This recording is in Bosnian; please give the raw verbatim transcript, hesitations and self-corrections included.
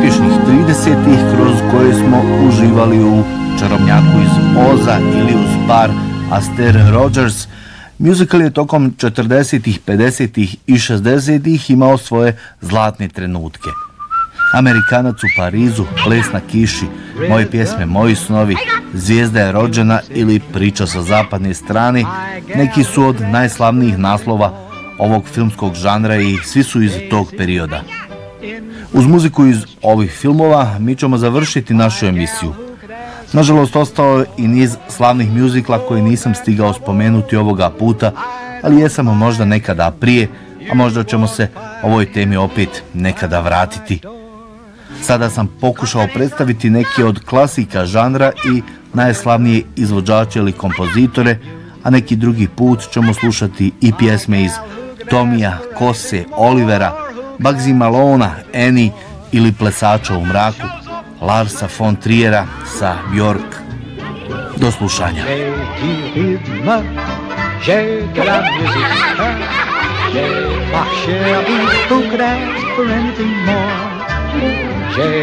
uspješnih tridesetih kroz koje smo uživali u Čarobnjaku iz Oza ili uz par Aster Rogers, muzikal je tokom četrdesetih, pedesetih i šezdesetih imao svoje zlatne trenutke. Amerikanac u Parizu, Ples na kiši, Moje pjesme, moji snovi, Zvijezda je rođena ili Priča sa zapadne strane, neki su od najslavnijih naslova ovog filmskog žanra i svi su iz tog perioda. Uz muziku iz ovih filmova mi ćemo završiti našu emisiju. Nažalost, ostao je i niz slavnih muzikla koje nisam stigao spomenuti ovoga puta, ali jesam možda nekada prije, a možda ćemo se ovoj temi opet nekada vratiti. Sada sam pokušao predstaviti neke od klasika žanra i najslavnije izvođače ili kompozitore, a neki drugi put ćemo slušati i pjesme iz Tomija, Kose, Olivera, Bugsy Malona, Annie ili Plesača u mraku, Larsa von Triera sa Björk. Do slušanja. J'ai